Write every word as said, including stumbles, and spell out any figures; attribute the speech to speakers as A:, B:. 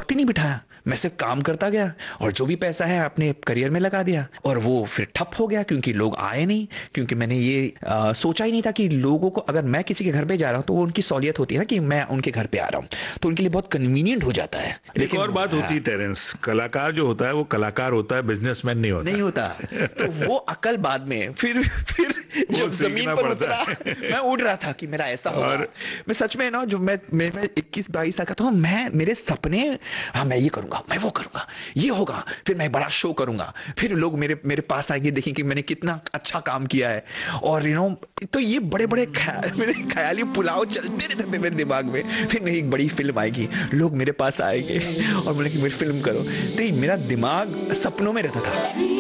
A: वक्त ही नहीं बिठाया, मैं सिर्फ काम करता गया और जो भी पैसा है अपने करियर में लगा दिया, और वो फिर ठप हो गया क्योंकि लोग आए नहीं, क्योंकि मैंने ये आ, सोचा ही नहीं था कि लोगों को, अगर मैं किसी के घर पे जा रहा हूँ तो वो उनकी सहूलियत होती है ना कि मैं उनके घर पे आ रहा हूँ, तो उनके लिए बहुत कन्वीनियंट हो जाता है।
B: एक
A: लेकिन
B: और बात होती है टेरेंस, कलाकार जो होता है वो कलाकार होता है, बिजनेसमैन नहीं होता
A: नहीं होता। तो वो अकल बाद में, फिर फिर जब जमीन पर उतरा मैं उड़ रहा था कि मेरा ऐसा होगा।
B: और
A: मैं सच में ना, जो मैं मैं, मैं इक्कीस बाईस साल का था, मैं मेरे सपने, हाँ मैं ये करूंगा, मैं वो करूंगा, ये होगा, फिर मैं बड़ा शो करूंगा, फिर लोग मेरे मेरे पास आएंगे, देखेंगे कि मैंने कितना अच्छा काम किया है, और यू नो, तो ये बड़े बड़े ख्या, मेरे ख्याली पुलाव चलते रहते थे मेरे दिमाग में। फिर मेरी एक बड़ी फिल्म आएगी, लोग मेरे पास आएंगे और बोलेंगे मेरी फिल्म करो, तो ये मेरा दिमाग सपनों में रहता था।